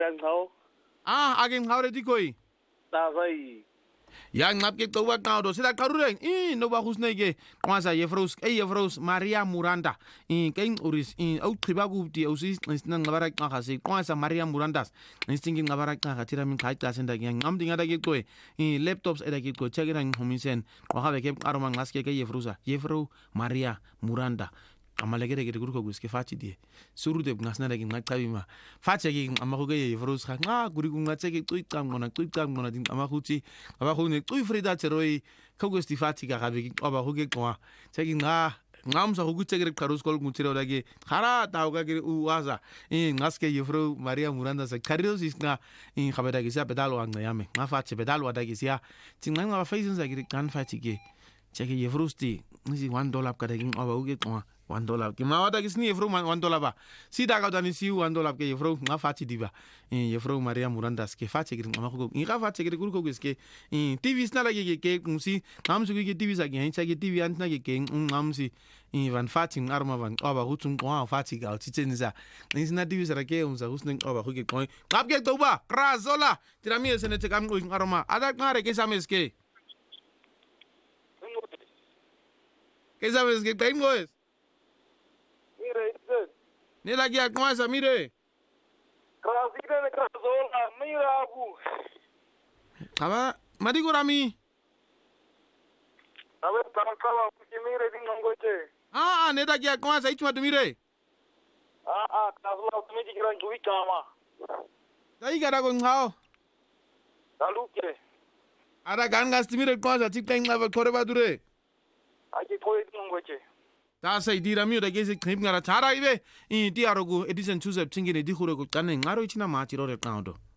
Tangho. Aking how did you go? Tavai. Yang ngap ke to wa kaudo sila karureng no ba husne ke kwasa Yefros Maria Muranda kain uris au khiba gupti au sis nang ngabara ka se kwasa Maria Murandas instingi ngabara ka tira min khai ta senda yang ngam dinga da ke to laptops era ke ko chegerang homisen wa ha ke aroma ngaske ke Yefro Maria Muranda amalegere ke guru ko guske fachi die suru de ngasna da ngak tabima fachi ke amago ke Yefros nga guri ku ngatse ke tuitam ngona din amahuti abahune tui frida cheroi kogusti fachi ka gabe abahuge kwa cheki ngamsa huguchegere karus kol nguchiro dage khara tauga ke uwaza ngaske Yefro Maria Muranda sa karios isna khabeda ke sa pedalo anga yame nga fachi pedalo dage sia tinga faisen sa ke kan fachi ke cheki Yefrosti nisi $1 ka dage abahuge kwa $1 ke mawada kisni Yefro $1 ba si daga dani si $1 ke Yefro nga fachi diba Yefro Maria Muranda ke fachi ke ngama ko nga fachi ke guru ko giske TV sna lagi ke kumsi ngam su ke TV sa ke hincha ke TV antna ke ngam si van fachi arma van aba hutum ko fachi ga chichenza nisna TV sa ke umsa husnen aba ko ke ko ngap ke toba krazola tirami sene te kam ko arma ada ngare ke sameske time goes ni lagi akwasa mire Krasida ne krazola mirabu. Kaba madigo rami Abe tankala mire dingongoche. ne lagi akwasa ituma mire krazola tumiji kiran juwi kama. dai gara go ngao Taluke. ada gangas mire kwasa tikeng lava koreba dure Aje koy dingongoche. ta sai dira mi da gese krip ngara tara ibe ti arogo edison chusep tingine di khuro ko kanne ngaro ichina ma tiro re kaundo